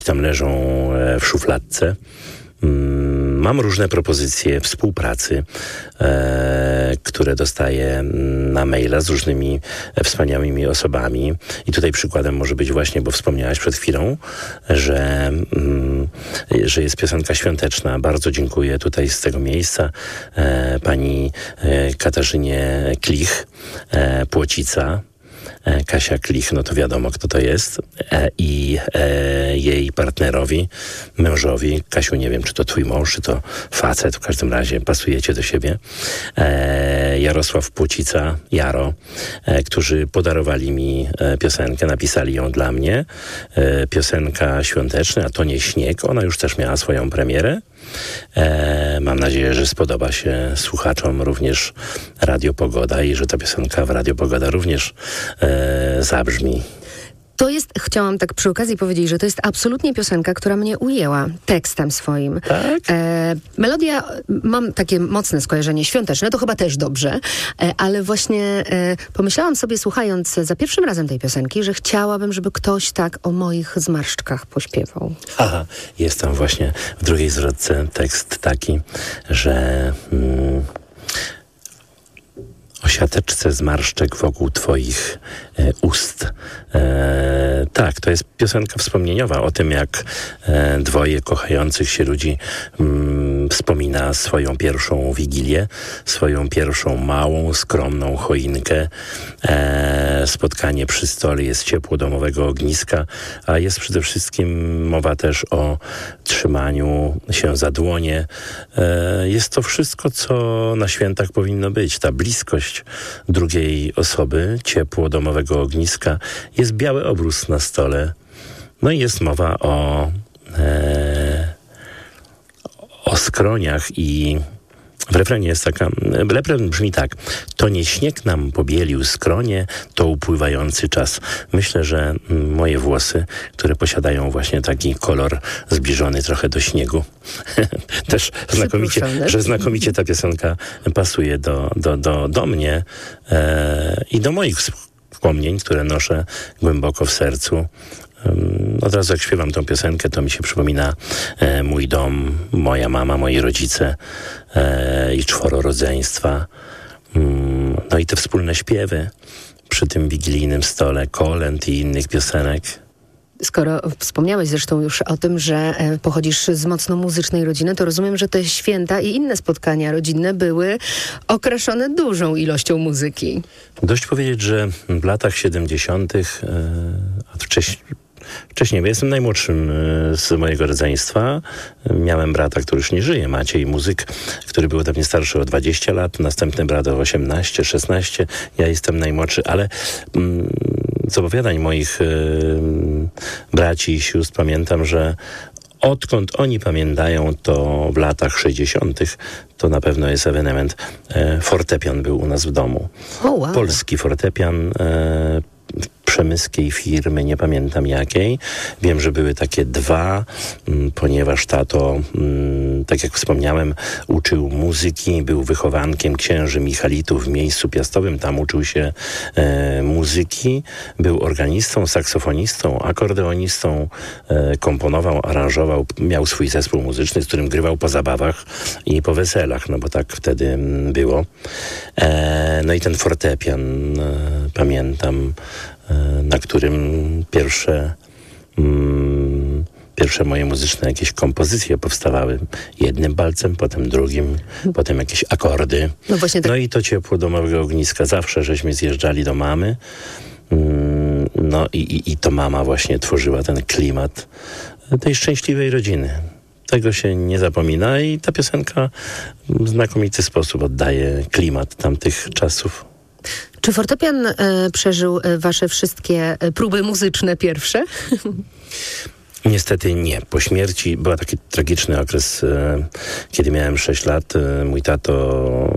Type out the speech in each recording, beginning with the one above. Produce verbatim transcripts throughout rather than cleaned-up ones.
tam leżą w szufladce. Mam różne propozycje współpracy, e, które dostaję na maila z różnymi wspaniałymi osobami. I tutaj przykładem może być właśnie, bo wspomniałaś przed chwilą, że, mm, że jest piosenka świąteczna. Bardzo dziękuję tutaj z tego miejsca e, pani e, Katarzynie Klich, e, Płocica. Kasia Klich, no to wiadomo, kto to jest, e, i e, jej partnerowi, mężowi. Kasiu, nie wiem, czy to twój mąż, czy to facet, w każdym razie pasujecie do siebie. E, Jarosław Płocica, Jaro, e, którzy podarowali mi e, piosenkę, napisali ją dla mnie. E, piosenka świąteczna, a to nie śnieg, ona już też miała swoją premierę. E, mam nadzieję, że spodoba się słuchaczom również Radio Pogoda i że ta piosenka w Radio Pogoda również e, zabrzmi. To jest, chciałam tak przy okazji powiedzieć, że to jest absolutnie piosenka, która mnie ujęła tekstem swoim. Tak? E, melodia, mam takie mocne skojarzenie świąteczne, to chyba też dobrze, e, ale właśnie e, pomyślałam sobie, słuchając za pierwszym razem tej piosenki, że chciałabym, żeby ktoś tak o moich zmarszczkach pośpiewał. Aha, jest tam właśnie w drugiej zwrotce tekst taki, że... Mm, o siateczce zmarszczek wokół twoich e, ust. E, tak, to jest piosenka wspomnieniowa o tym, jak e, dwoje kochających się ludzi mm, wspomina swoją pierwszą wigilię, swoją pierwszą małą, skromną choinkę. E, spotkanie przy stole, jest ciepło domowego ogniska, a jest przede wszystkim mowa też o trzymaniu się za dłonie. E, jest to wszystko, co na świętach powinno być. Ta bliskość drugiej osoby, ciepło domowego ogniska, jest biały obrus na stole. No i jest mowa o, e, o skroniach i w refrenie jest taka, refren brzmi tak: to nie śnieg nam pobielił skronie, to upływający czas. Myślę, że moje włosy, które posiadają właśnie taki kolor zbliżony trochę do śniegu, też znakomicie, że znakomicie ta piosenka pasuje do, do, do, do mnie e, i do moich wspomnień, które noszę głęboko w sercu. Od razu jak śpiewam tą piosenkę, to mi się przypomina e, mój dom, moja mama, moi rodzice e, i czworo rodzeństwa. Mm, no i te wspólne śpiewy przy tym wigilijnym stole, kolęd i innych piosenek. Skoro wspomniałeś zresztą już o tym, że e, pochodzisz z mocno muzycznej rodziny, to rozumiem, że te święta i inne spotkania rodzinne były okraszone dużą ilością muzyki. Dość powiedzieć, że w latach siedemdziesiątych, e, a wcześniej, Wcześniej, bo jestem najmłodszym z mojego rodzeństwa. Miałem brata, który już nie żyje, Maciej, muzyk, który był ode mnie starszy o dwadzieścia lat, następny brat o osiemnaście, szesnaście. Ja jestem najmłodszy, ale mm, z opowiadań moich y, braci i sióstr pamiętam, że odkąd oni pamiętają, to w latach sześćdziesiątych to na pewno jest ewenement. E, fortepian był u nas w domu. Oh, wow. Polski fortepian, e, przemyskiej firmy, nie pamiętam jakiej. Wiem, że były takie dwa, m, ponieważ tato, m, tak jak wspomniałem, uczył muzyki, był wychowankiem księży Michalitów w Miejscu Piastowym, tam uczył się e, muzyki, był organistą, saksofonistą, akordeonistą, e, komponował, aranżował, miał swój zespół muzyczny, z którym grywał po zabawach i po weselach, no bo tak wtedy m, było. E, no i ten fortepian, e, pamiętam, na którym pierwsze, mm, pierwsze moje muzyczne jakieś kompozycje powstawały. Jednym palcem, potem drugim, potem jakieś akordy. No, właśnie tak. No i to ciepło domowego ogniska. Zawsze żeśmy zjeżdżali do mamy. Mm, no i, i, i to mama właśnie tworzyła ten klimat tej szczęśliwej rodziny. Tego się nie zapomina i ta piosenka w znakomity sposób oddaje klimat tamtych czasów. Czy fortepian e, przeżył e, wasze wszystkie e, próby muzyczne pierwsze? Niestety nie. Po śmierci był taki tragiczny okres, e, kiedy miałem sześć lat. E, mój tato...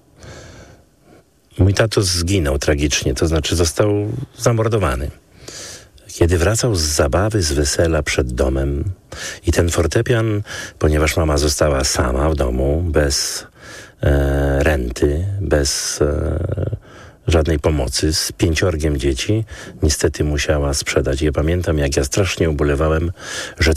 Mój tato zginął tragicznie, to znaczy został zamordowany. Kiedy wracał z zabawy, z wesela przed domem i ten fortepian, ponieważ mama została sama w domu, bez e, renty, bez... E, żadnej pomocy. Z pięciorgiem dzieci niestety musiała sprzedać. Ja pamiętam, jak ja strasznie ubolewałem, że